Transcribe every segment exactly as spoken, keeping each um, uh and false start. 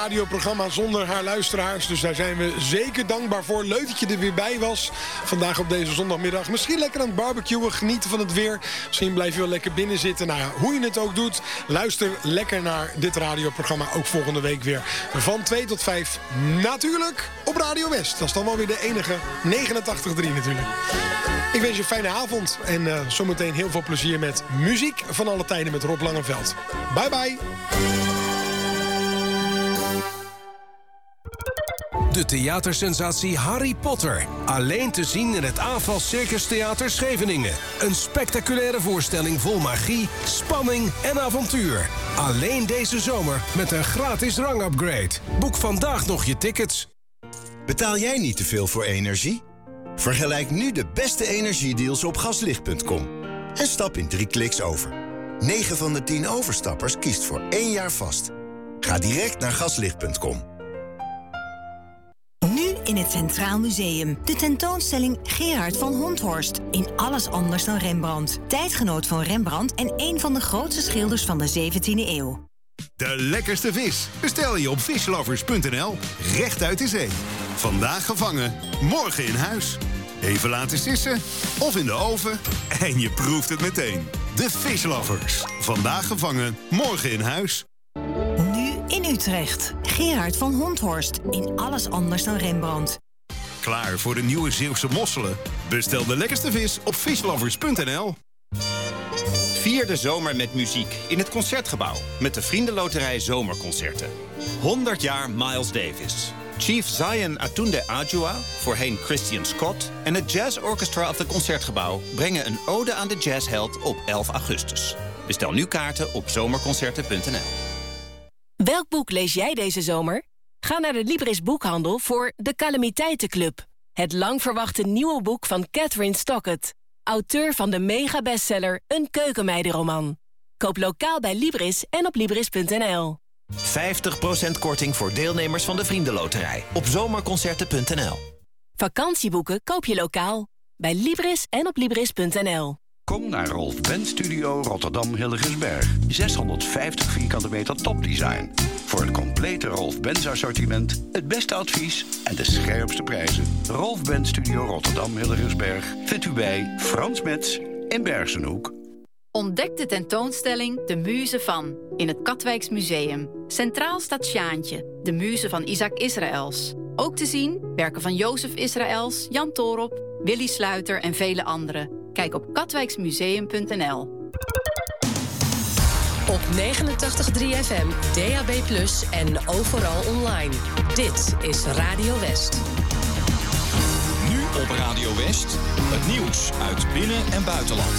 radioprogramma zonder haar luisteraars. Dus daar zijn we zeker dankbaar voor. Leuk dat je er weer bij was. Vandaag op deze zondagmiddag. Misschien lekker aan het barbecuen, genieten van het weer. Misschien blijf je wel lekker binnen zitten. Nou ja, hoe je het ook doet, luister lekker naar dit radioprogramma. Ook volgende week weer. Van twee tot vijf. Natuurlijk op Radio West. Dat is dan wel weer de enige. negenentachtig komma drie natuurlijk. Ik wens je een fijne avond. En uh, zometeen heel veel plezier met muziek van alle tijden met Rob Langeveld. Bye bye. De theatersensatie Harry Potter. Alleen te zien in het A F A S Circus Theater Scheveningen. Een spectaculaire voorstelling vol magie, spanning en avontuur. Alleen deze zomer met een gratis rangupgrade. Boek vandaag nog je tickets. Betaal jij niet te veel voor energie? Vergelijk nu de beste energiedeals op gaslicht punt com. En stap in drie kliks over. negen van de tien overstappers kiest voor één jaar vast. Ga direct naar gaslicht punt com. Nu in het Centraal Museum. De tentoonstelling Gerard van Honthorst. In alles anders dan Rembrandt. Tijdgenoot van Rembrandt en een van de grootste schilders van de zeventiende eeuw. De lekkerste vis bestel je op fishlovers punt n l. Recht uit de zee. Vandaag gevangen, morgen in huis. Even laten sissen of in de oven en je proeft het meteen. De Fishlovers. Vandaag gevangen, morgen in huis. Nu in Utrecht. Gerard van Honthorst. In alles anders dan Rembrandt. Klaar voor de nieuwe Zeeuwse mosselen? Bestel de lekkerste vis op fishlovers punt n l. Vier de zomer met muziek in het Concertgebouw. Met de Vriendenloterij Zomerconcerten. honderd jaar Miles Davis. Chief Zion Atunde Adjua, voorheen Christian Scott... en het Jazz Orchestra of het Concertgebouw... brengen een ode aan de jazzheld op elf augustus. Bestel nu kaarten op zomerconcerten punt n l. Welk boek lees jij deze zomer? Ga naar de Libris Boekhandel voor De Calamiteitenclub. Het lang verwachte nieuwe boek van Catherine Stockett. Auteur van de mega-bestseller Een keukenmeidenroman. Koop lokaal bij Libris en op libris punt n l. vijftig procent korting voor deelnemers van de Vriendenloterij. Op zomerconcerten punt n l. Vakantieboeken koop je lokaal. Bij Libris en op libris punt n l. Kom naar Rolf Benz Studio Rotterdam Hillegersberg. zeshonderdvijftig vierkante meter topdesign. Voor het complete Rolf Benz assortiment, het beste advies en de scherpste prijzen. Rolf Benz Studio Rotterdam Hillegersberg vindt u bij Frans Metz in Bergenhoek. Ontdek de tentoonstelling De Muze van in het Katwijks Museum. Centraal staat Sjaantje, de muze van Isaac Israëls. Ook te zien werken van Jozef Israëls, Jan Toorop, Willy Sluiter en vele anderen. Kijk op katwijksmuseum punt n l. Op negenentachtig komma drie F M, D A B plus, en overal online. Dit is Radio West. Nu op Radio West, het nieuws uit binnen- en buitenland.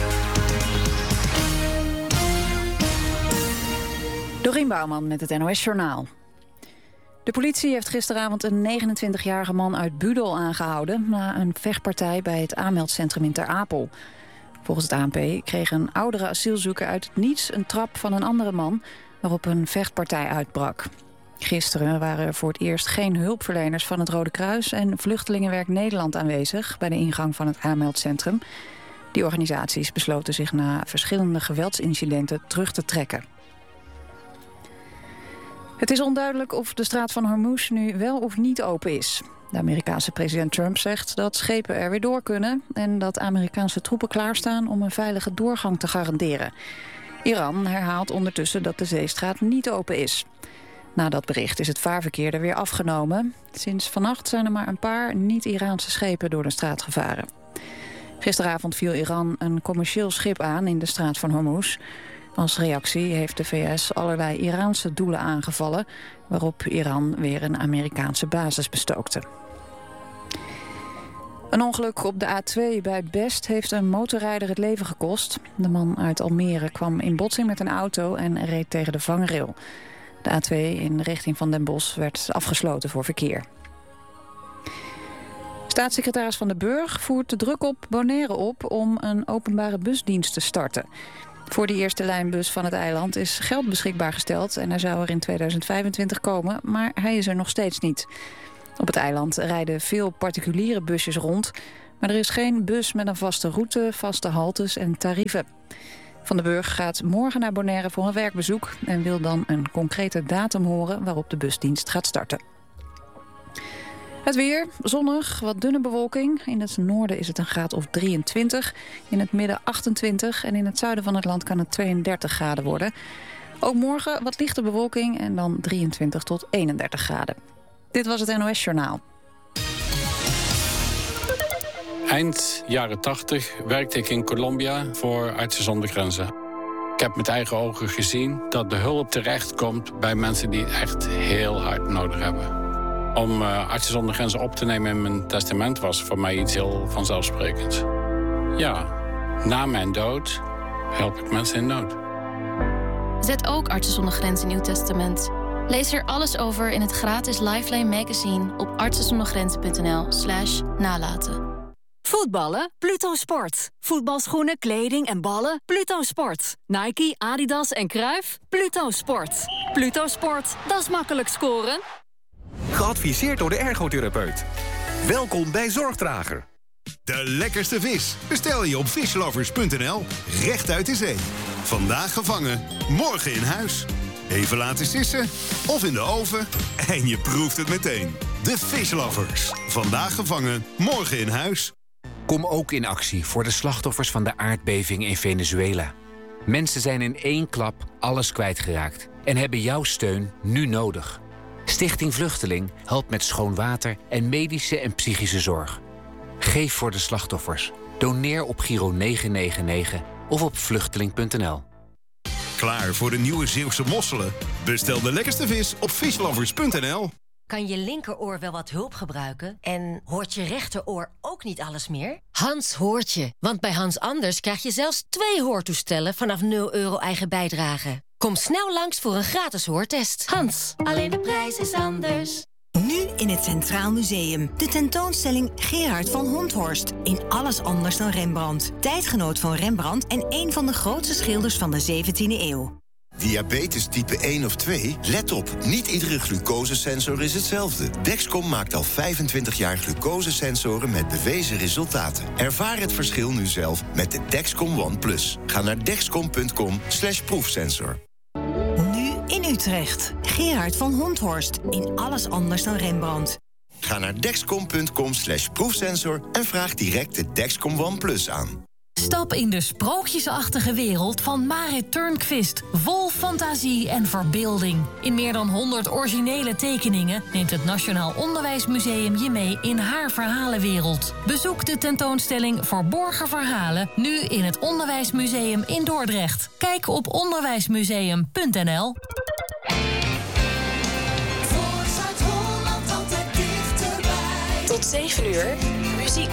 Dorien Bouwman met het N O S Journaal. De politie heeft gisteravond een negenentwintigjarige man uit Budel aangehouden na een vechtpartij bij het aanmeldcentrum in Ter Apel. Volgens het A N P kreeg een oudere asielzoeker uit het niets een trap van een andere man waarop een vechtpartij uitbrak. Gisteren waren er voor het eerst geen hulpverleners van het Rode Kruis en Vluchtelingenwerk Nederland aanwezig bij de ingang van het aanmeldcentrum. Die organisaties besloten zich na verschillende geweldsincidenten terug te trekken. Het is onduidelijk of de straat van Hormuz nu wel of niet open is. De Amerikaanse president Trump zegt dat schepen er weer door kunnen en dat Amerikaanse troepen klaarstaan om een veilige doorgang te garanderen. Iran herhaalt ondertussen dat de zeestraat niet open is. Na dat bericht is het vaarverkeer er weer afgenomen. Sinds vannacht zijn er maar een paar niet-Iraanse schepen door de straat gevaren. Gisteravond viel Iran een commercieel schip aan in de straat van Hormuz. Als reactie heeft de V S allerlei Iraanse doelen aangevallen, waarop Iran weer een Amerikaanse basis bestookte. Een ongeluk op de A twee bij Best heeft een motorrijder het leven gekost. De man uit Almere kwam in botsing met een auto en reed tegen de vangrail. De A twee in de richting van Den Bosch werd afgesloten voor verkeer. Staatssecretaris Van den Burg voert de druk op Bonaire op om een openbare busdienst te starten. Voor de eerste lijnbus van het eiland is geld beschikbaar gesteld en hij zou er in tweeduizend vijfentwintig komen, maar hij is er nog steeds niet. Op het eiland rijden veel particuliere busjes rond, maar er is geen bus met een vaste route, vaste haltes en tarieven. Van den Burg gaat morgen naar Bonaire voor een werkbezoek en wil dan een concrete datum horen waarop de busdienst gaat starten. Het weer, zonnig, wat dunne bewolking. In het noorden is het een graad of drieëntwintig, in het midden achtentwintig... en in het zuiden van het land kan het tweeëndertig graden worden. Ook morgen wat lichte bewolking en dan drieëntwintig tot eenendertig graden. Dit was het N O S Journaal. Eind jaren tachtig werkte ik in Colombia voor Artsen zonder Grenzen. Ik heb met eigen ogen gezien dat de hulp terechtkomt bij mensen die het echt heel hard nodig hebben. Om uh, Artsen zonder Grenzen op te nemen in mijn testament was voor mij iets heel vanzelfsprekends. Ja, na mijn dood help ik mensen in nood. Zet ook Artsen zonder Grenzen in uw testament. Lees er alles over in het gratis Lifeline magazine op artsenzondergrenzen.nl slash nalaten. Voetballen? Pluto Sport. Voetbalschoenen, kleding en ballen? Pluto Sport. Nike, Adidas en Cruijff? Pluto Sport. Pluto Sport, dat is makkelijk scoren. Geadviseerd door de ergotherapeut. Welkom bij Zorgdrager. De lekkerste vis bestel je op fishlovers punt n l. Recht uit de zee. Vandaag gevangen, morgen in huis. Even laten sissen of in de oven en je proeft het meteen. De Fishlovers. Vandaag gevangen, morgen in huis. Kom ook in actie voor de slachtoffers van de aardbeving in Venezuela. Mensen zijn in één klap alles kwijtgeraakt en hebben jouw steun nu nodig. Stichting Vluchteling helpt met schoon water en medische en psychische zorg. Geef voor de slachtoffers. Doneer op Giro negen negen negen of op vluchteling punt n l. Klaar voor de nieuwe Zeeuwse mosselen? Bestel de lekkerste vis op fishlovers punt n l. Kan je linkeroor wel wat hulp gebruiken? En hoort je rechteroor ook niet alles meer? Hans hoort je, want bij Hans Anders krijg je zelfs twee hoortoestellen vanaf nul euro eigen bijdrage. Kom snel langs voor een gratis hoortest. Hans, alleen de prijs is anders. Nu in het Centraal Museum. De tentoonstelling Gerard van Honthorst. In alles anders dan Rembrandt. Tijdgenoot van Rembrandt en een van de grootste schilders van de zeventiende eeuw. Diabetes type één of twee? Let op, niet iedere glucosesensor is hetzelfde. Dexcom maakt al vijfentwintig jaar glucosesensoren met bewezen resultaten. Ervaar het verschil nu zelf met de Dexcom One Plus. Ga naar dexcom punt com slash proefsensor. Nu in Utrecht. Gerard van Honthorst. In alles anders dan Rembrandt. Ga naar dexcom punt com slash proefsensor en vraag direct de Dexcom One Plus aan. Stap in de sprookjesachtige wereld van Marit Turnquist. Vol fantasie en verbeelding. In meer dan honderd originele tekeningen neemt het Nationaal Onderwijsmuseum je mee in haar verhalenwereld. Bezoek de tentoonstelling Verborgen Verhalen nu in het Onderwijsmuseum in Dordrecht. Kijk op onderwijsmuseum punt n l. Tot zeven uur, muziek